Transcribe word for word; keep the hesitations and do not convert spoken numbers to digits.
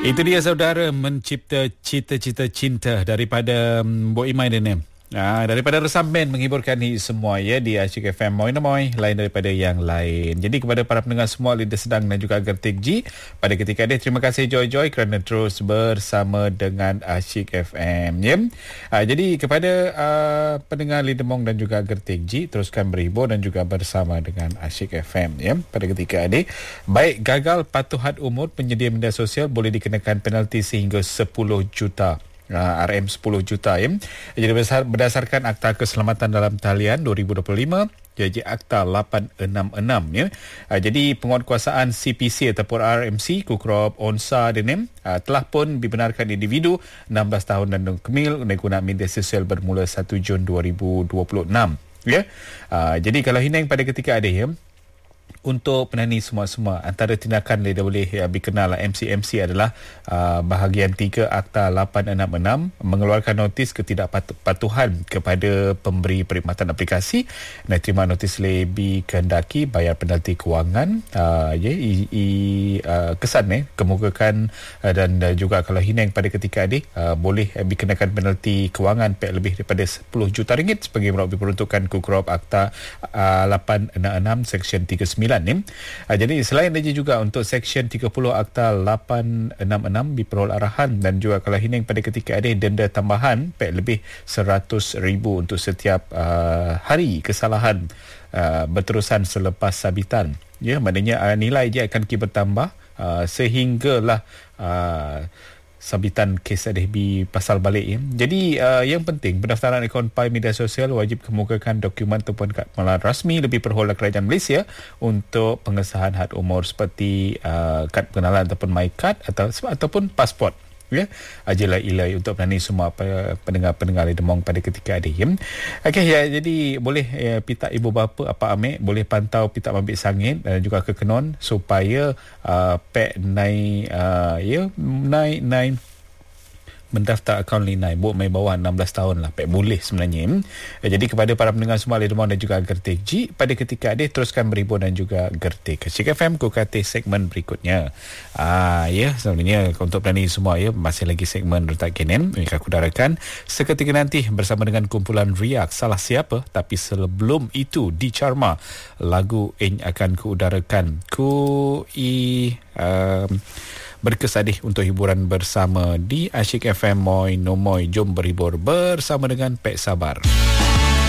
Itu dia saudara, mencipta cita-cita cinta daripada um, Bo Imai dan Nem. Ah, daripada resam band menghiburkan ni semua ya di Asyik F M Moi Moi, lain daripada yang lain. Jadi kepada para pendengar semua Lidah Sedang dan juga Gertik G, pada ketika ini terima kasih Joy-Joy kerana terus bersama dengan Asyik F M ya. Ah, jadi kepada uh, pendengar Lidah Mong dan juga Gertik G, teruskan berhibur dan juga bersama dengan Asyik F M ya. Pada ketika ini, baik gagal patuh had umur penyedia media sosial boleh dikenakan penalti sehingga sepuluh juta. Uh, R M sepuluh juta ya. Jadi berdasarkan Akta Keselamatan dalam Talian dua ribu dua puluh lima, jadi Akta lapan enam enam ya. Uh, jadi penguatkuasaan C P C ataupun R M C Kukrop Onsa Denem uh, telah pun dibenarkan individu enam belas tahun dan kemil guna media sosial bermula satu Jun dua ribu dua puluh enam ya. Uh, jadi kalau hinang pada ketika ada ya, untuk penani semua-semua, antara tindakan dia boleh ya, dikenal M C M C adalah uh, bahagian tiga Akta lapan enam enam, mengeluarkan notis ketidakpatuhan kepada pemberi perkhidmatan aplikasi dan terima notis lebih kehendaki bayar penalti kewangan uh, ya, i, i, uh, kesan eh, kemukakan uh, dan uh, juga kalau hinang pada ketika adik uh, boleh uh, dikenakan penalti kewangan lebih daripada sepuluh juta ringgit sebagai melalui peruntukan Kukrop Akta uh, lapan enam enam Seksyen tiga puluh sembilan ni. Uh, jadi selain dia juga untuk Seksyen tiga puluh Akta lapan enam enam diperoleh arahan dan juga kalau hinang pada ketika ada denda tambahan pek lebih seratus ribu untuk setiap uh, hari kesalahan uh, berterusan selepas sabitan. Ya, maknanya uh, nilai dia akan kini bertambah uh, sehinggalah uh, sabitan kes A D B pasal balik ya. Jadi uh, yang penting pendaftaran akaun Pi media sosial wajib kemukakan dokumen ataupun kad pengenalan rasmi lebih perhola kerajaan Malaysia untuk pengesahan had umur seperti uh, kad pengenalan ataupun MyCard atau ataupun pasport ya. Ajalah ilai untuk penani semua pendengar-pendengar Lidah Mong pada ketika ada ya. Okey ya, jadi boleh ya, pita ibu bapa apa amik boleh pantau pita mabik sangit dan juga kekenon supaya uh, pek naik uh, ya naik naik mendaftar akaun Linai buat mai bawah enam belas tahun lah pek boleh sebenarnya. Jadi kepada para pendengar semua Lidah Mong dan juga Gertik G, pada ketika ada teruskan berhibur dan juga Gertik Asyik F M ku kata segmen berikutnya. Ah ya, sebenarnya untuk penani semua ya, masih lagi segmen Retak Kenem yang aku darakan seketika nanti bersama dengan kumpulan Riak Salah Siapa. Tapi sebelum itu di Charma lagu yang akan kuudarakan ku i um, berkesadih untuk hiburan bersama di Asyik F M Moi No Moi. Jom berhibur bersama dengan Pek Sabar.